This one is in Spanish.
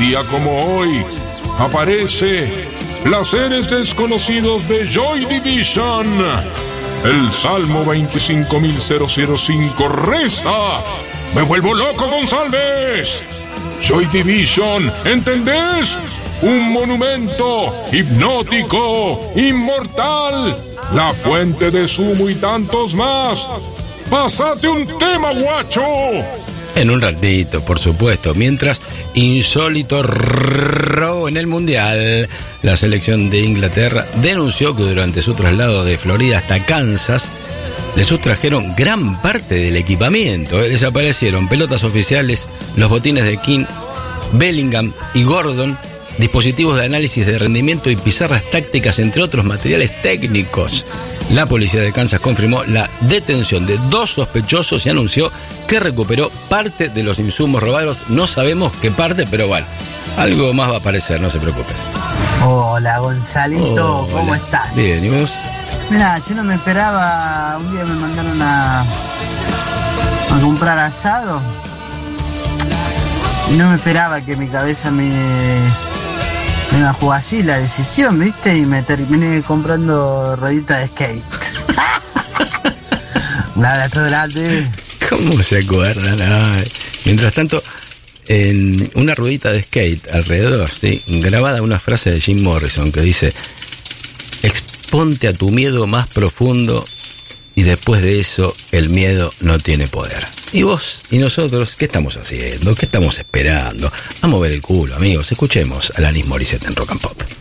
día como hoy, aparece Los Seres Desconocidos de Joy Division. El Salmo 25.005 reza: ¡Me vuelvo loco, González! Joy Division, ¿entendés? Un monumento hipnótico, inmortal, la fuente de Sumo y tantos más. ¡Pásate un tema, guacho! En un ratito, por supuesto, mientras insólito robo en el Mundial. La selección de Inglaterra denunció que durante su traslado de Florida hasta Kansas le sustrajeron gran parte del equipamiento. Desaparecieron pelotas oficiales, los botines de King, Bellingham y Gordon, dispositivos de análisis de rendimiento y pizarras tácticas, entre otros materiales técnicos. La policía de Kansas confirmó la detención de 2 sospechosos y anunció que recuperó parte de los insumos robados. No sabemos qué parte, pero bueno, algo más va a aparecer, no se preocupen. Hola, Gonzalito, Hola. ¿cómo estás? Bien, ¿y vos? Mirá, yo no me esperaba, un día me mandaron a comprar asado y no me esperaba que mi cabeza me iba a jugar así la decisión, ¿viste? Y me terminé comprando rueditas de skate. Un abrazo grande. ¿Cómo se acuerdan? Ay. Mientras tanto, en una ruedita de skate alrededor, ¿sí?, grabada una frase de Jim Morrison que dice: exponte a tu miedo más profundo y después de eso el miedo no tiene poder. ¿Y vos y nosotros qué estamos haciendo? ¿Qué estamos esperando? A mover el culo, amigos. Escuchemos a Alanis Morissette en Rock and Pop.